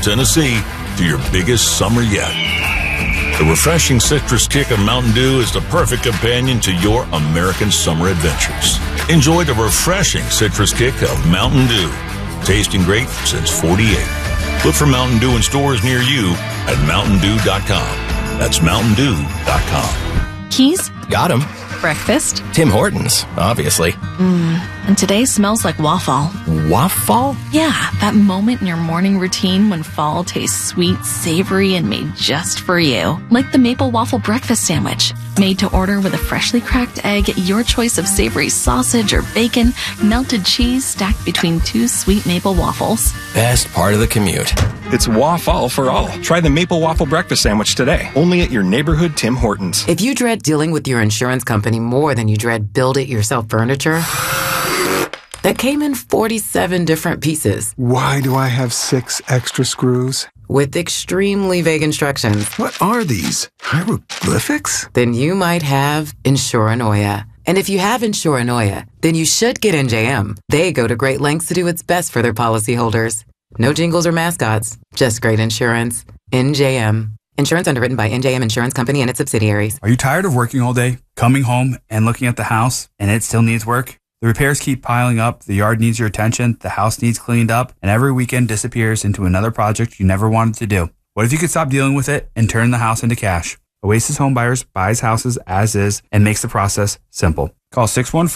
Tennessee to your biggest summer yet. The refreshing citrus kick of Mountain Dew is the perfect companion to your American summer adventures. Enjoy the refreshing citrus kick of Mountain Dew. Tasting great since 48. Look for Mountain Dew in stores near you at mountaindew.com. That's mountaindew.com. Keys? Got him. Breakfast? Tim Hortons, obviously. And today smells like waffle. Waffle? Yeah, that moment in your morning routine when fall tastes sweet, savory, and made just for you. Like the maple waffle breakfast sandwich. Made to order with a freshly cracked egg, your choice of savory sausage or bacon, melted cheese stacked between two sweet maple waffles. Best part of the commute. It's waffle for all. Try the maple waffle breakfast sandwich today. Only at your neighborhood Tim Hortons. If you dread dealing with your insurance company more than you dread build-it-yourself furniture, that came in 47 different pieces. Why do I have 6 extra screws? With extremely vague instructions. What are these? Hieroglyphics? Then you might have Insuranoia. And if you have Insuranoia, then you should get NJM. They go to great lengths to do what's best for their policyholders. No jingles or mascots, just great insurance. NJM. Insurance underwritten by NJM Insurance Company and its subsidiaries. Are you tired of working all day, coming home and looking at the house, and it still needs work? The repairs keep piling up, the yard needs your attention, the house needs cleaned up, and every weekend disappears into another project you never wanted to do. What if you could stop dealing with it and turn the house into cash? Oasis Home Buyers buys houses as is and makes the process simple. Call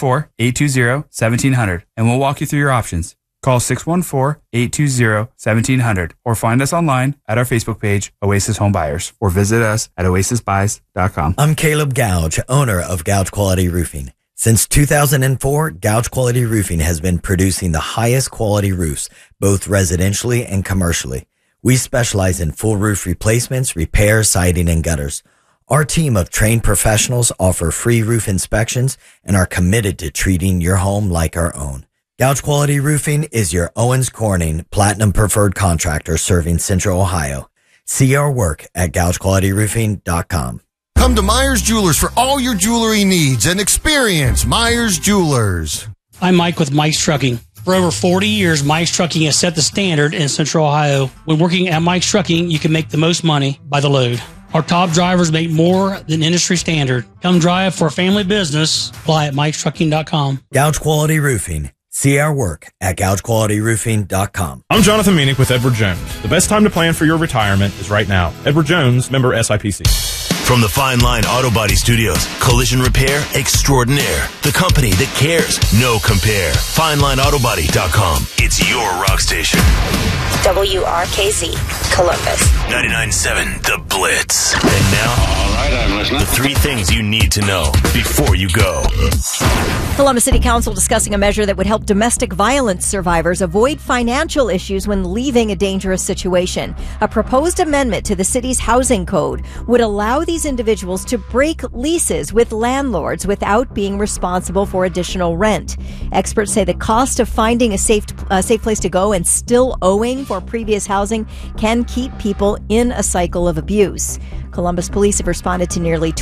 614-820-1700 and we'll walk you through your options. Call 614-820-1700 or find us online at our Facebook page, Oasis Home Buyers, or visit us at oasisbuys.com. I'm Caleb Gouge, owner of Gouge Quality Roofing. Since 2004, Gouge Quality Roofing has been producing the highest quality roofs, both residentially and commercially. We specialize in full roof replacements, repairs, siding, and gutters. Our team of trained professionals offer free roof inspections and are committed to treating your home like our own. Gouge Quality Roofing is your Owens Corning Platinum Preferred Contractor serving Central Ohio. See our work at gougequalityroofing.com. Come to Myers Jewelers for all your jewelry needs and experience Myers Jewelers. I'm Mike with Mike's Trucking. For over 40 years, Mike's Trucking has set the standard in Central Ohio. When working at Mike's Trucking, you can make the most money by the load. Our top drivers make more than industry standard. Come drive for a family business. Apply at Mike'sTrucking.com. Gouge Quality Roofing. See our work at gougequalityroofing.com. I'm Jonathan Meanick with Edward Jones. The best time to plan for your retirement is right now. Edward Jones, member SIPC. From the Fine Line Auto Body Studios, collision repair extraordinaire. The company that cares, no compare. FineLineAutoBody.com. It's your rock station. WRKZ, Columbus. 99.7 The Blitz. And now, all right, I'm listening. The 3 things you need to know before you go. Columbus City Council discussing a measure that would help domestic violence survivors avoid financial issues when leaving a dangerous situation. A proposed amendment to the city's housing code would allow these individuals to break leases with landlords without being responsible for additional rent. Experts say the cost of finding a safe place to go and still owing for previous housing can keep people in a cycle of abuse. Columbus police have responded to nearly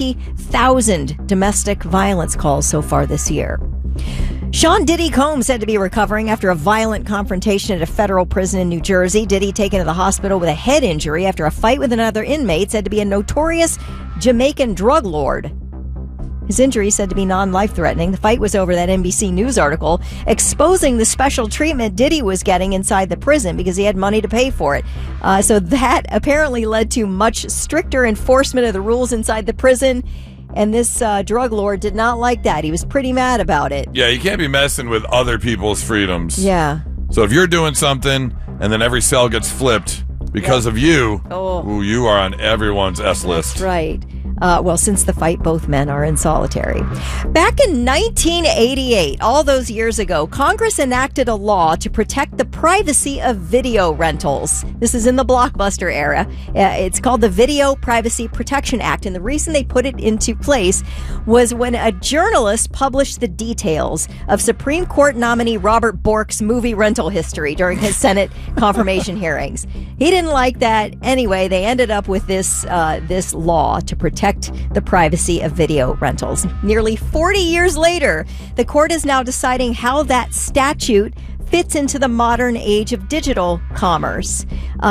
20,000 domestic violence calls so far this year. Sean Diddy Combs said to be recovering after a violent confrontation at a federal prison in New Jersey. Diddy taken to the hospital with a head injury after a fight with another inmate said to be a notorious Jamaican drug lord. His injury said to be non-life-threatening. The fight was over that NBC News article exposing the special treatment Diddy was getting inside the prison because he had money to pay for it. So that apparently led to much stricter enforcement of the rules inside the prison. And this drug lord did not like that. He was pretty mad about it. Yeah, you can't be messing with other people's freedoms. Yeah. So if you're doing something and then every cell gets flipped because of you, you are on everyone's S list. That's right. Well, since the fight, both men are in solitary. Back in 1988, all those years ago, Congress enacted a law to protect the privacy of video rentals. This is in the Blockbuster era. It's called the Video Privacy Protection Act. And the reason they put it into place was when a journalist published the details of Supreme Court nominee Robert Bork's movie rental history during his Senate confirmation hearings. He didn't like that. Anyway, they ended up with this law to protect the privacy of video rentals. Nearly 40 years later, the court is now deciding how that statute fits into the modern age of digital commerce.